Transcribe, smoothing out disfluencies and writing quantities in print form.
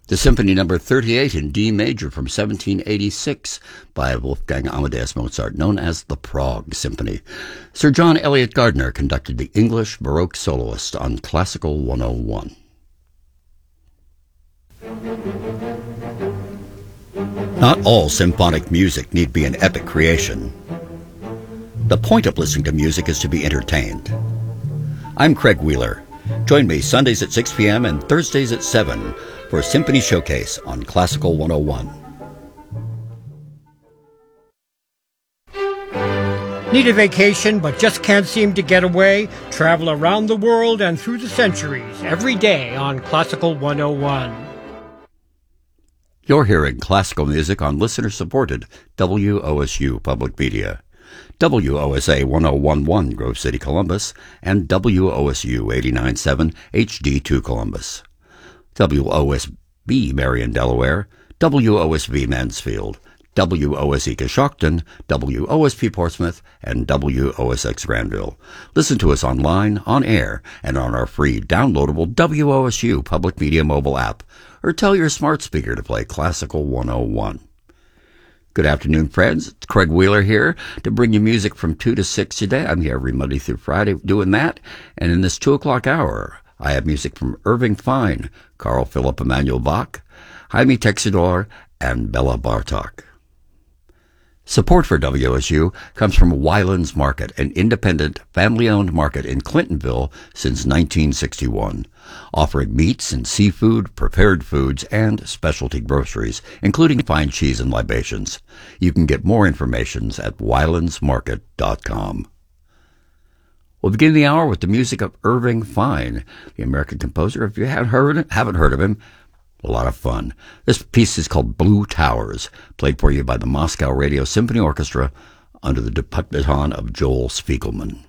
The Symphony Number 38 in D major from 1786 by Wolfgang Amadeus Mozart, known as the Prague Symphony. Sir John Eliot Gardiner conducted the English Baroque soloist on Classical 101. Not all symphonic music need be an epic creation. The point of listening to music is to be entertained. I'm Craig Wheeler. Join me Sundays at 6 p.m. and Thursdays at 7 for a Symphony Showcase on Classical 101. Need a vacation but just can't seem to get away? Travel around the world and through the centuries every day on Classical 101. You're hearing classical music on listener-supported WOSU Public Media. WOSA 1011 Grove City, Columbus, and WOSU 89.7 HD2 Columbus. WOSB Marion, Delaware, WOSV Mansfield, WOSE Coshocton, WOSP Portsmouth, and WOSX Granville. Listen to us online, on air, and on our free downloadable WOSU Public Media mobile app, or tell your smart speaker to play Classical 101. Good afternoon, friends. It's Craig Wheeler here to bring you music from 2 to 6 today. I'm here every Monday through Friday doing that. And in this 2 o'clock hour, I have music from Irving Fine, Carl Philipp Emanuel Bach, Jaime Texidor, and Bela Bartok. Support for WSU comes from Wylands Market, an independent, family-owned market in Clintonville since 1961, offering meats and seafood, prepared foods, and specialty groceries, including fine cheese and libations. You can get more information at wylandsmarket.com. We'll begin the hour with the music of Irving Fine, the American composer. If you haven't heard of him, a lot of fun. This piece is called Blue Towers, played for you by the Moscow Radio Symphony Orchestra under the baton of Joel Spiegelman.